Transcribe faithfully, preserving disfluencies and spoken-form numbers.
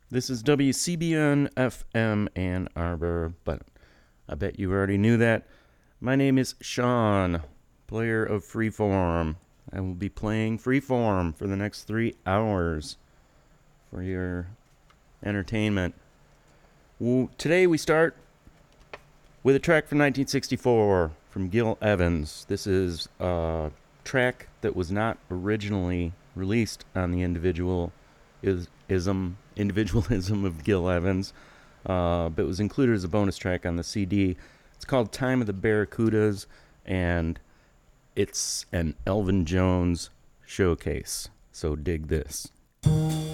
This is W C B N F M Ann Arbor, but I bet you already knew that. My name is Sean, player of Freeform. I will be playing Freeform for the next three hours for your entertainment. Well, today we start with a track from nineteen sixty-four from Gil Evans. This is a track that was not originally released on the individual is ism individualism of Gil Evans, uh, but was included as a bonus track on the C D. It's called Time of the Barracudas, and it's an Elvin Jones showcase. So dig this.